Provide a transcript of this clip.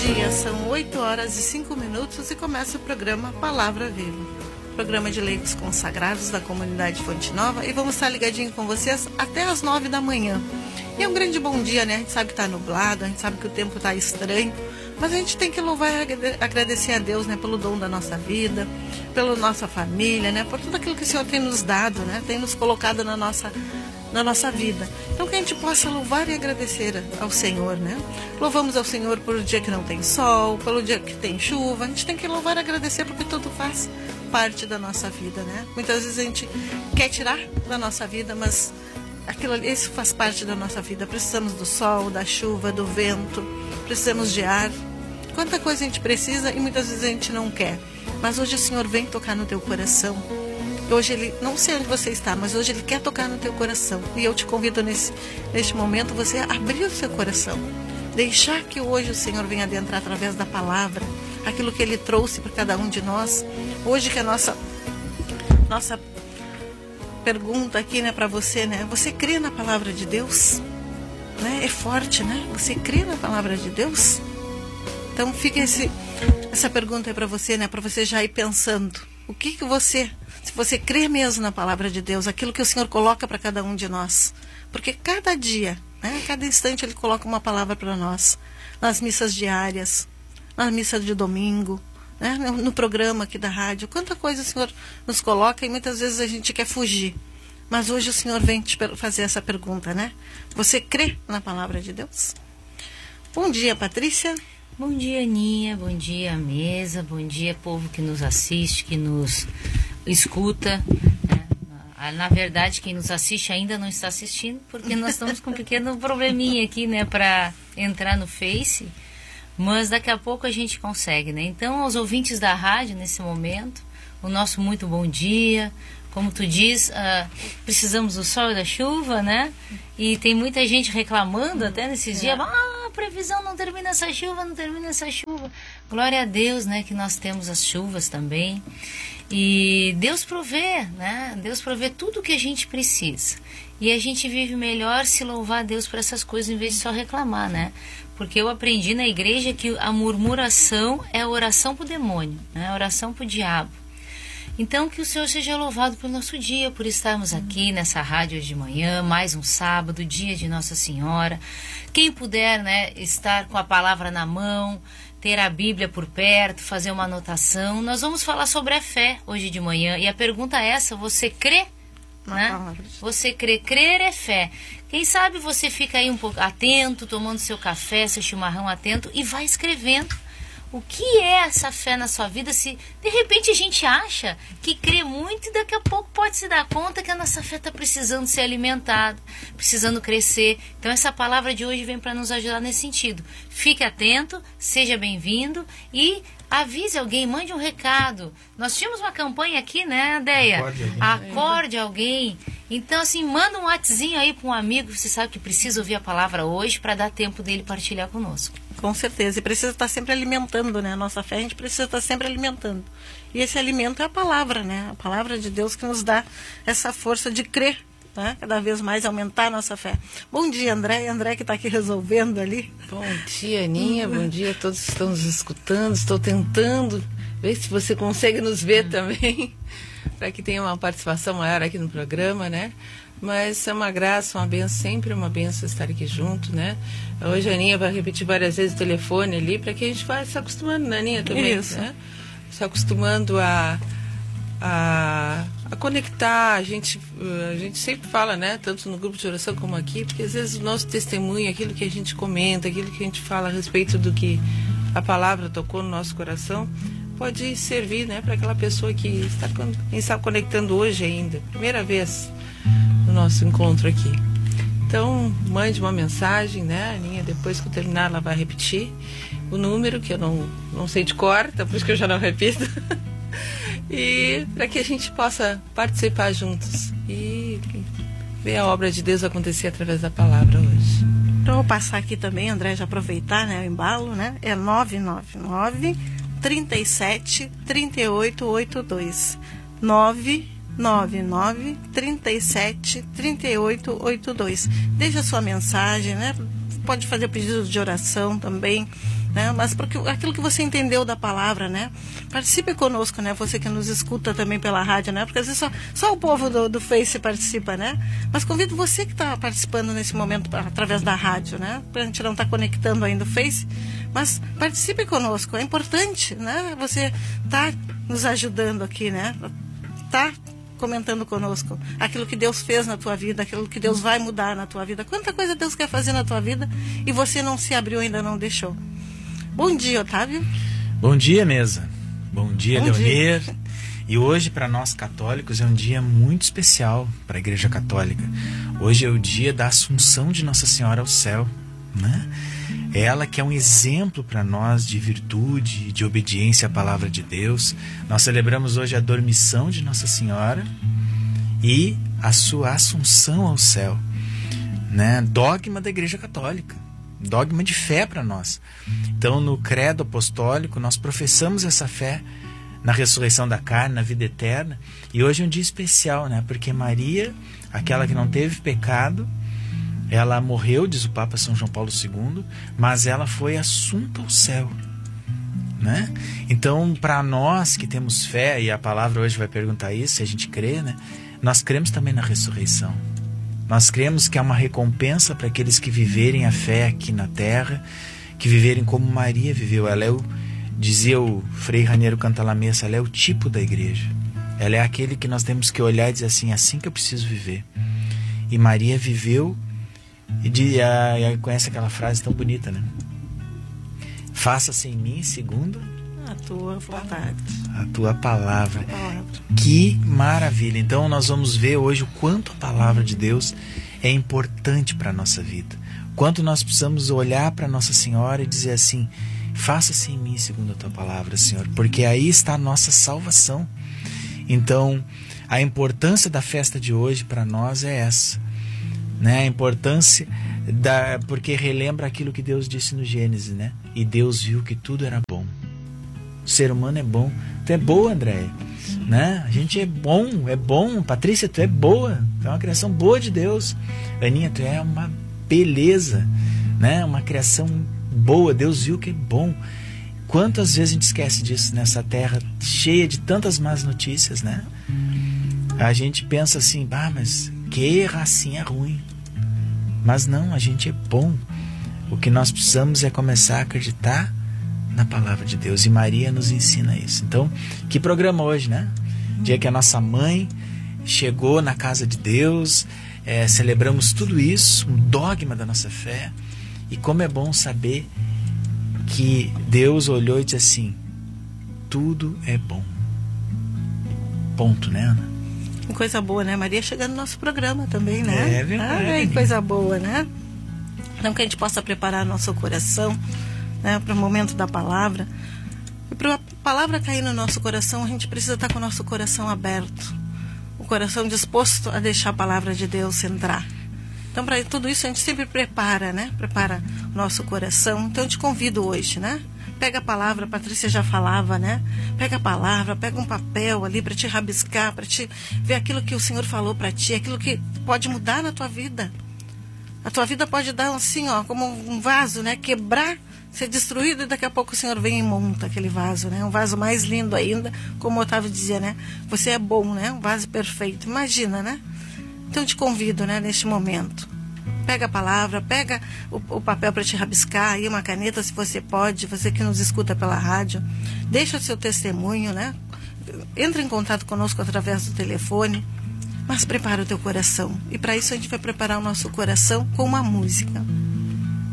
dia, são 8 horas e 5 minutos e começa o programa Palavra Viva, programa de leigos consagrados da comunidade Fonte Nova, e vamos estar ligadinho com vocês até as 9 da manhã. E é um grande bom dia, né? A gente sabe que está nublado, a gente sabe que o tempo está estranho, mas a gente tem que louvar e agradecer a Deus, né, pelo dom da nossa vida, pela nossa família, né, por tudo aquilo que o Senhor tem nos dado, né, tem nos colocado na nossa vida. Então que a gente possa louvar e agradecer ao Senhor, né? Louvamos ao Senhor por o dia que não tem sol, pelo dia que tem chuva. A gente tem que louvar e agradecer porque tudo faz parte da nossa vida, né? Muitas vezes a gente quer tirar da nossa vida, mas isso faz parte da nossa vida. Precisamos do sol, da chuva, do vento, precisamos de ar. Quanta coisa a gente precisa e muitas vezes a gente não quer. Mas hoje o Senhor vem tocar no teu coração. Hoje Ele, não sei onde você está, mas hoje Ele quer tocar no teu coração. E eu te convido neste momento você a abrir o seu coração. Deixar que hoje o Senhor venha adentrar através da palavra, aquilo que Ele trouxe para cada um de nós. Hoje que a nossa pergunta aqui, né, para você, né? Você crê na palavra de Deus? Né? É forte, né? Você crê na palavra de Deus? Então fica essa pergunta aí para você, né? Para você já ir pensando. O que você... Se você crê mesmo na palavra de Deus, aquilo que o Senhor coloca para cada um de nós. Porque cada dia, né, cada instante Ele coloca uma palavra para nós. Nas missas diárias, na missa de domingo, né, no programa aqui da rádio. Quanta coisa o Senhor nos coloca e muitas vezes a gente quer fugir. Mas hoje o Senhor vem te fazer essa pergunta, né? Você crê na palavra de Deus? Bom dia, Patrícia. Bom dia, Aninha. Bom dia, mesa. Bom dia, povo que nos assiste, que nos escuta, né? Na verdade, quem nos assiste ainda não está assistindo, porque nós estamos com um pequeno probleminha aqui, né, para entrar no Face, mas daqui a pouco a gente consegue, né? Então, aos ouvintes da rádio, nesse momento, o nosso muito bom dia. Como tu diz, precisamos do sol e da chuva, né? E tem muita gente reclamando até nesses dias, a previsão não termina essa chuva, não termina essa chuva. Glória a Deus, né, que nós temos as chuvas também. E Deus provê, né? Deus provê tudo o que a gente precisa. E a gente vive melhor se louvar a Deus por essas coisas em vez de só reclamar, né? Porque eu aprendi na igreja que a murmuração é a oração para o demônio, né? A oração para o diabo. Então, que o Senhor seja louvado pelo nosso dia, por estarmos aqui nessa rádio hoje de manhã, mais um sábado, dia de Nossa Senhora. Quem puder, né, estar com a palavra na mão, ter a Bíblia por perto, fazer uma anotação. Nós vamos falar sobre a fé hoje de manhã. E a pergunta é essa: você crê? Né? Você crê? Crer é fé. Quem sabe você fica aí um pouco atento, tomando seu café, seu chimarrão atento e vai escrevendo. O que é essa fé na sua vida? Se de repente a gente acha que crê muito e daqui a pouco pode se dar conta que a nossa fé está precisando ser alimentada, precisando crescer. Então essa palavra de hoje vem para nos ajudar nesse sentido. Fique atento, seja bem-vindo e avise alguém, mande um recado. Nós tínhamos uma campanha aqui, né, Deia? Acorde alguém. Então, assim, manda um WhatsApp aí para um amigo que você sabe que precisa ouvir a palavra hoje para dar tempo dele partilhar conosco. Com certeza, e precisa estar sempre alimentando, né? A nossa fé a gente precisa estar sempre alimentando. E esse alimento é a palavra, né? A palavra de Deus que nos dá essa força de crer, né? Cada vez mais aumentar a nossa fé. Bom dia, André. André que está aqui resolvendo ali. Bom dia, Aninha. Bom dia a todos que estão nos escutando. Estou tentando ver se você consegue nos ver também, para que tenha uma participação maior aqui no programa, né? Mas é uma graça, uma benção, sempre uma benção estar aqui junto, né? Hoje a Aninha vai repetir várias vezes o telefone ali, para que a gente vá se acostumando, né, Aninha, também? Isso. Né? Se acostumando a conectar, a gente sempre fala, né, tanto no grupo de oração como aqui, porque às vezes o nosso testemunho, aquilo que a gente comenta, aquilo que a gente fala a respeito do que a palavra tocou no nosso coração, pode servir, né, para aquela pessoa que está conectando hoje ainda, primeira vez no nosso encontro aqui. Então, mande uma mensagem, né, Aninha, depois que eu terminar ela vai repetir o número, que eu não sei de cor, então por isso que eu já não repito. E para que a gente possa participar juntos e ver a obra de Deus acontecer através da palavra hoje. Então, eu vou passar aqui também, André, já aproveitar, né, o embalo, né? É 999 37 38 82. 999 37 38 82. Deixa a sua mensagem, né? Pode fazer pedido de oração também, né? Mas porque aquilo que você entendeu da palavra, né? Participe conosco, né? Você que nos escuta também pela rádio, né? Porque às vezes só o povo do Face participa, né? Mas convido você que está participando nesse momento através da rádio, né? Pra gente não estar conectando ainda o Face, mas participe conosco, é importante, né? Você tá nos ajudando aqui, né? Tá comentando conosco aquilo que Deus fez na tua vida, aquilo que Deus vai mudar na tua vida. Quanta coisa Deus quer fazer na tua vida e você não se abriu, ainda não deixou. Bom dia, Otávio. Bom dia, mesa. Bom dia, Leonir. E hoje, para nós católicos, é um dia muito especial para a Igreja Católica. Hoje é o dia da Assunção de Nossa Senhora ao céu, né? Ela que é um exemplo para nós de virtude, de obediência à palavra de Deus. Nós celebramos hoje a dormição de Nossa Senhora e a sua assunção ao céu, né? Dogma da Igreja Católica, dogma de fé para nós. Então, no credo apostólico, nós professamos essa fé na ressurreição da carne, na vida eterna. E hoje é um dia especial, né? Porque Maria, aquela que não teve pecado, ela morreu, diz o Papa São João Paulo II, mas ela foi assunta ao céu, né? Então, para nós que temos fé, e a palavra hoje vai perguntar isso, se a gente crê, né? Nós cremos também na ressurreição. Nós cremos que há uma recompensa para aqueles que viverem a fé aqui na terra, que viverem como Maria viveu. Ela é dizia o Frei Raniero Cantalamessa, ela é o tipo da igreja. Ela é aquele que nós temos que olhar e dizer assim, assim que eu preciso viver. E Maria viveu, e conhece aquela frase tão bonita, né? Faça-se em mim segundo a tua vontade, a tua palavra. Que maravilha! Então nós vamos ver hoje o quanto a palavra de Deus é importante para a nossa vida. Quanto nós precisamos olhar para Nossa Senhora e dizer assim, faça-se em mim segundo a tua palavra, Senhor, porque aí está a nossa salvação. Então, a importância da festa de hoje para nós é essa, né? A importância porque relembra aquilo que Deus disse no Gênesis, né? E Deus viu que tudo era bom. O ser humano é bom. Tu é boa, Andréia, né? A gente é bom. Patrícia, tu é boa. Tu é uma criação boa de Deus. Aninha, tu é uma beleza, né? Uma criação boa. Deus viu que é bom. Quantas vezes a gente esquece disso nessa terra cheia de tantas más notícias, né? A gente pensa assim, mas que racinha ruim. Mas não, a gente é bom. O que nós precisamos é começar a acreditar na palavra de Deus. E Maria nos ensina isso. Então, que programa hoje, né? Dia que a nossa mãe chegou na casa de Deus, celebramos tudo isso, um dogma da nossa fé. E como é bom saber que Deus olhou e disse assim, tudo é bom. Ponto, né, Ana? Coisa boa, né? Maria chegando no nosso programa também, né? É verdade. Coisa boa, né? Então que a gente possa preparar nosso coração, né, para o momento da palavra. E para a palavra cair no nosso coração, a gente precisa estar com o nosso coração aberto. O coração disposto a deixar a palavra de Deus entrar. Então, para tudo isso, a gente sempre prepara, né? Prepara o nosso coração. Então, eu te convido hoje, né? Pega a palavra, a Patrícia já falava, né? Pega a palavra, pega um papel ali para te rabiscar, para te ver aquilo que o Senhor falou para ti, aquilo que pode mudar na tua vida. A tua vida pode dar assim, ó, como um vaso, né? Quebrar, ser destruído, e daqui a pouco o Senhor vem e monta aquele vaso, né? Um vaso mais lindo ainda, como o Otávio dizia, né? Você é bom, né? Um vaso perfeito. Imagina, né? Então eu te convido, né, neste momento. Pega a palavra, pega o papel para te rabiscar, e uma caneta, se você pode, você que nos escuta pela rádio. Deixa o seu testemunho, né? Entra em contato conosco através do telefone, mas prepara o teu coração. E para isso a gente vai preparar o nosso coração com uma música.